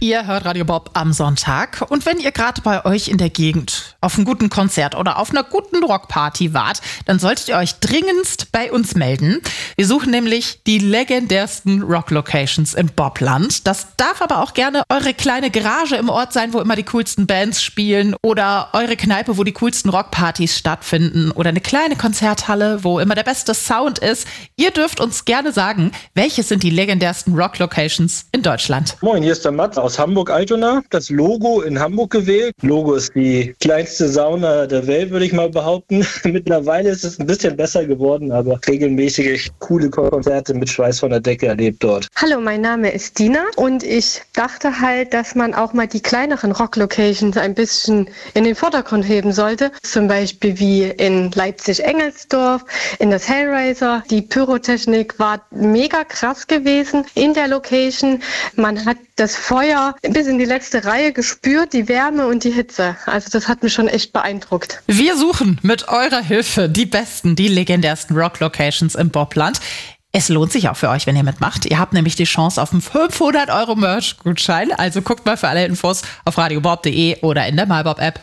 Ihr hört Radio Bob am Sonntag. Und wenn ihr gerade bei euch in der Gegend auf einem guten Konzert oder auf einer guten Rockparty wart, dann solltet ihr euch dringendst bei uns melden. Wir suchen nämlich die legendärsten Rock-Locations im Bobland. Das darf aber auch gerne eure kleine Garage im Ort sein, wo immer die coolsten Bands spielen, oder eure Kneipe, wo die coolsten Rockpartys stattfinden, oder eine kleine Konzerthalle, wo immer der beste Sound ist. Ihr dürft uns gerne sagen, welche sind die legendärsten Rock-Locations in Deutschland. Moin, hier ist der Matt aus Hamburg-Altona. Das Logo in Hamburg gewählt. Logo ist die kleinste Sauna der Welt, würde ich mal behaupten. Mittlerweile ist es ein bisschen besser geworden, aber regelmäßig coole Konzerte mit Schweiß von der Decke erlebt dort. Hallo, mein Name ist Dina und ich dachte halt, dass man auch mal die kleineren Rock-Locations ein bisschen in den Vordergrund heben sollte. Zum Beispiel wie in Leipzig-Engelsdorf, in das Hellraiser. Die Pyrotechnik war mega krass gewesen in der Location. Man hat das Feuer bis in die letzte Reihe gespürt, die Wärme und die Hitze. Also das hat mich schon echt beeindruckt. Wir suchen mit eurer Hilfe die besten, die legendärsten Rock-Locations im Bobland. Es lohnt sich auch für euch, wenn ihr mitmacht. Ihr habt nämlich die Chance auf einen 500 € Merch-Gutschein. Also guckt mal für alle Infos auf radiobob.de oder in der MyBob-App.